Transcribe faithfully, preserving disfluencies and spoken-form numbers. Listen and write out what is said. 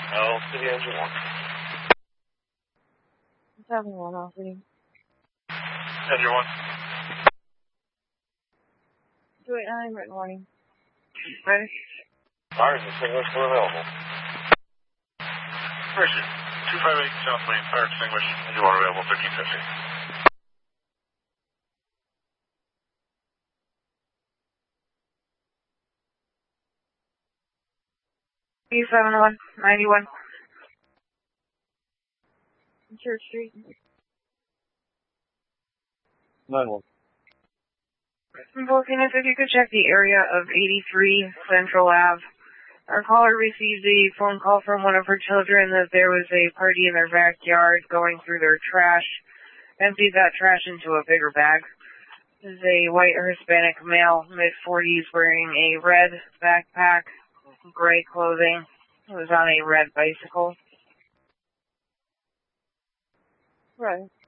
L City Engine one. seven one, L City. Engine one. two eight nine, written warning. Ready? Fire extinguisher still available. Mercy. two five eight South Lane, fire extinguisher. Engine one available, thirteen fifty. B seven one, ninety-one. Church Street. nine one. Volcanic, if you could check the area of eighty-three Central Ave. Our caller received a phone call from one of her children that there was a party in their backyard going through their trash. Emptied that trash into a bigger bag. This is a white Hispanic male, mid forties, wearing a red backpack, gray clothing. He was on a red bicycle. Right.